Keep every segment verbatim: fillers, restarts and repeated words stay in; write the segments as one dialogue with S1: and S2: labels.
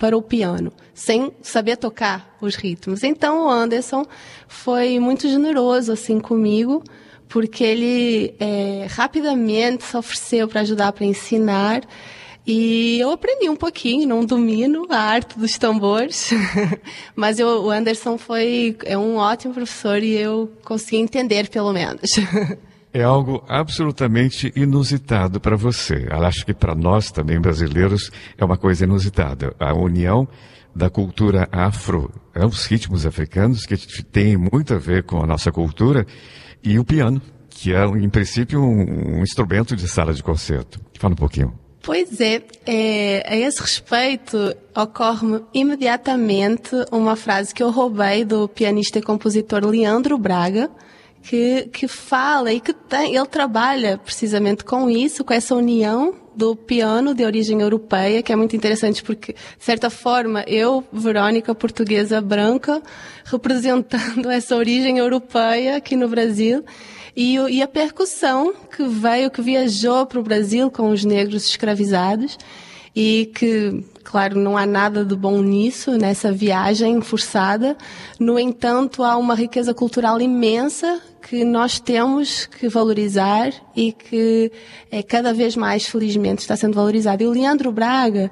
S1: para o piano, sem saber tocar os ritmos. Então o Anderson foi muito generoso assim comigo, porque ele é, rapidamente se ofereceu para ajudar, para ensinar. E eu aprendi um pouquinho, não domino a arte dos tambores, mas eu, o Anderson foi é um ótimo professor e eu consegui entender, pelo menos.
S2: É algo absolutamente inusitado para você. Eu acho que para nós também, brasileiros, é uma coisa inusitada. A união da cultura afro, é, os ritmos africanos, que tem muito a ver com a nossa cultura, e o piano, que é, em princípio, um, um instrumento de sala de concerto. Fala um pouquinho.
S1: Pois é, é, a esse respeito ocorre-me imediatamente uma frase que eu roubei do pianista e compositor Leandro Braga, que, que fala e que tem, ele trabalha precisamente com isso, com essa união do piano de origem europeia, que é muito interessante porque, de certa forma, eu, Verônica, portuguesa branca, representando essa origem europeia aqui no Brasil, E, e a percussão que veio, que viajou para o Brasil com os negros escravizados e que, claro, não há nada de bom nisso, nessa viagem forçada. No entanto, há uma riqueza cultural imensa que nós temos que valorizar e que é, cada vez mais, felizmente, está sendo valorizado. E o Leandro Braga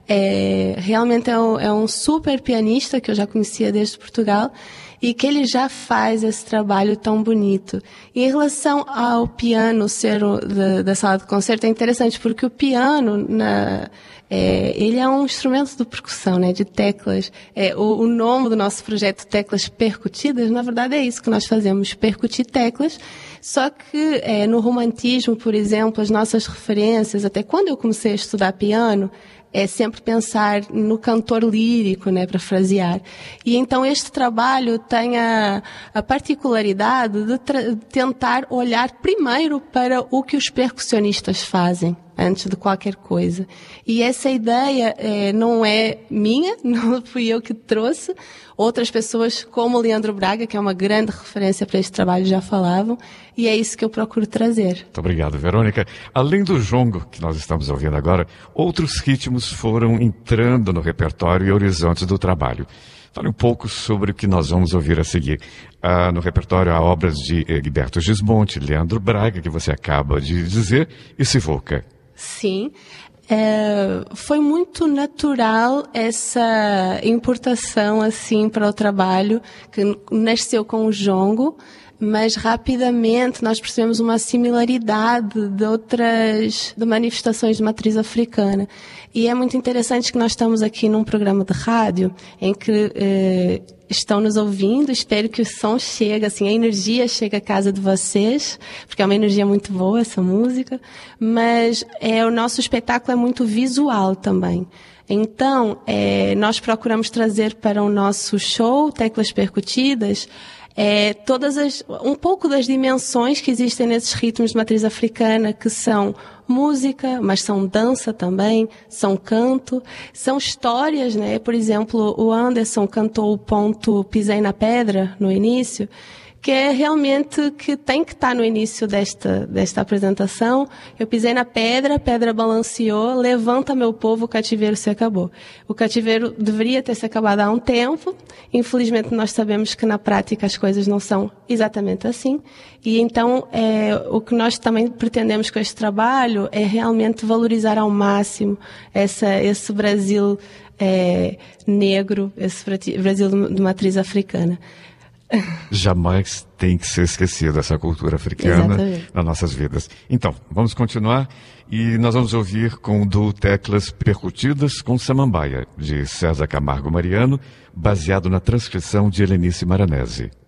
S1: é, realmente é um, é um super pianista que eu já conhecia desde Portugal, e que ele já faz esse trabalho tão bonito. E em relação ao piano ser o, da, da sala de concerto, é interessante porque o piano, na, é, ele é um instrumento de percussão, né, de teclas. É, o, o nome do nosso projeto, Teclas Percutidas, na verdade é isso que nós fazemos, percutir teclas. Só que é, no romantismo, por exemplo, as nossas referências, até quando eu comecei a estudar piano, é sempre pensar no cantor lírico, né, para frasear. E então este trabalho tem a, a particularidade de, de tentar olhar primeiro para o que os percussionistas fazem, antes de qualquer coisa. E essa ideia é, não é minha, não fui eu que trouxe. Outras pessoas, como o Leandro Braga, que é uma grande referência para este trabalho, já falavam, e é isso que eu procuro trazer.
S2: Muito obrigado, Verônica. Além do jongo, que nós estamos ouvindo agora, outros ritmos foram entrando no repertório e horizontes do trabalho. Fale um pouco sobre o que nós vamos ouvir a seguir. Ah, no repertório há obras de Egberto Gismonti, Leandro Braga, que você acaba de dizer, e Sivuca.
S1: Sim. É, foi muito natural essa importação assim para o trabalho, que nasceu com o jongo, mas rapidamente nós percebemos uma similaridade de outras de manifestações de matriz africana. E é muito interessante que nós estamos aqui num programa de rádio em que eh, estão nos ouvindo. Espero que o som chegue, assim, a energia chegue à casa de vocês, porque é uma energia muito boa essa música, mas é, o nosso espetáculo é muito visual também. Então, é, nós procuramos trazer para o nosso show, Teclas Percutidas, É, todas as, um pouco das dimensões que existem nesses ritmos de matriz africana, que são música, mas são dança também, são canto, são histórias, né? Por exemplo, o Anderson cantou o ponto Pisei na Pedra no início, que é realmente que tem que estar no início desta, desta apresentação. Eu pisei na pedra, a pedra balanceou, levanta meu povo, o cativeiro se acabou. O cativeiro deveria ter se acabado há um tempo. Infelizmente nós sabemos que na prática as coisas não são exatamente assim. E então é, o que nós também pretendemos com este trabalho é realmente valorizar ao máximo essa, esse Brasil é, negro, esse Brasil de matriz africana.
S2: Jamais tem que ser esquecida essa cultura africana. Exatamente. Nas nossas vidas. Então, vamos continuar e nós vamos ouvir com o duo Teclas Percutidas com Samambaia, de César Camargo Mariano, baseado na transcrição de Helenice Maranese.